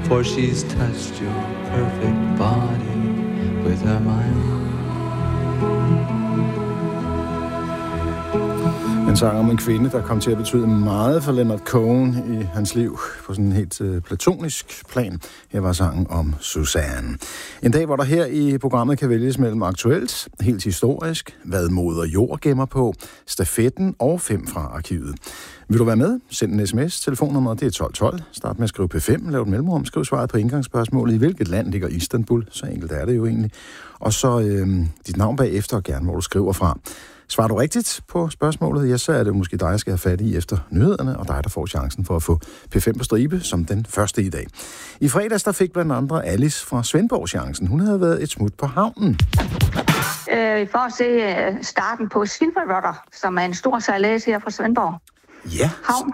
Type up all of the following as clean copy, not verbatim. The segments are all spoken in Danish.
for she's touched your perfect body with her mind. En sang om en kvinde, der kom til at betyde meget for Leonard Cohen i hans liv på sådan en helt platonisk plan. Her var sangen om Suzanne. En dag, hvor der her i programmet kan vælges mellem aktuelt, helt historisk, hvad moder jord gemmer på, stafetten og 5 fra arkivet. Vil du være med? Send en sms. Telefonnummeret det er 1212. Start med at skrive P5, lav et mellemrum, skriv svaret på indgangsspørgsmålet. I hvilket land ligger Istanbul? Så enkelt er det jo egentlig. Og så dit navn bagefter og gerne, hvor du skriver fra. Svarer du rigtigt på spørgsmålet, ja, så er det måske dig, jeg skal have fat i efter nyhederne, og dig, der får chancen for at få P5 på stribe som den første i dag. I fredags, der fik blandt andre Alice fra Svendborg chancen. Hun havde været et smut på havnen. For at se starten på Silver Rudder, som er en stor sejlads her fra Svendborg. Ja, havn.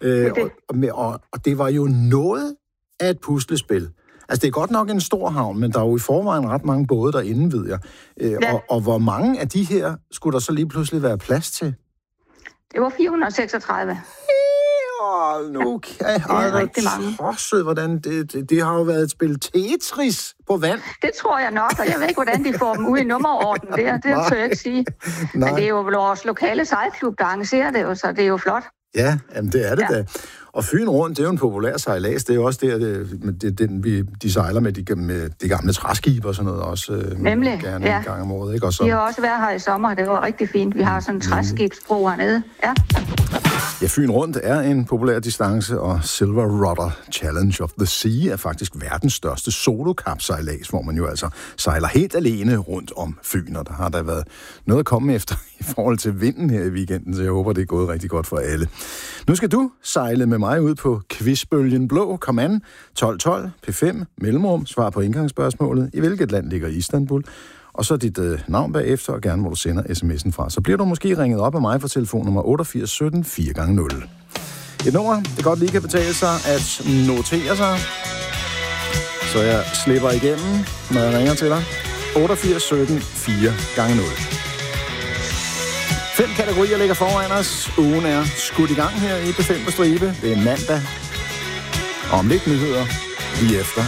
Og det var jo noget af et puslespil. Altså, det er godt nok en stor havn, men der er jo i forvejen ret mange både derinde, ved jeg. Ja. Og hvor mange af de her skulle der så lige pludselig være plads til? Det var 436. Nu kan det er rigtig mange. Tosset, hvordan det har jo været et spil Tetris på vand. Det tror jeg nok, og jeg ved ikke, hvordan de får dem ud i nummerorden der. Det tør jeg ikke sige. Men det er jo vores lokale sejlklub, der arrangerer det jo, så det er jo flot. Ja, jamen det er det da. Og Fyn Rundt, det er jo en populær sejlads. Det er jo også de sejler med de gamle træskibe og sådan noget også. Nemlig, gerne en gang om året, ikke? Og så... De har også været her i sommer, det var rigtig fint. Vi har sådan en træskibsbro hernede. Ja. Ja, Fyn Rundt er en populær distance, og Silver Rudder Challenge of the Sea er faktisk verdens største solokapsejlads, hvor man jo altså sejler helt alene rundt om Fyn, og der har der været noget at komme efter i forhold til vinden her i weekenden, så jeg håber, det er gået rigtig godt for alle. Nu skal du sejle med mig ud på quizbølgen blå. Kom an, 1212, P5, mellemrum, svar på indgangsspørgsmålet. I hvilket land ligger Istanbul? Og så dit navn bagefter, og gerne, hvor du sender sms'en fra. Så bliver du måske ringet op af mig fra telefonnummer 88 17 4x0. Et nummer, det godt lige kan betale sig at notere sig, så jeg slipper igennem, når jeg ringer til dig. 88 17 4x0. 5 kategorier ligger foran os. Ugen er skudt i gang her i P5 på stribe. Det er mandag. Og om lidt nyheder lige efter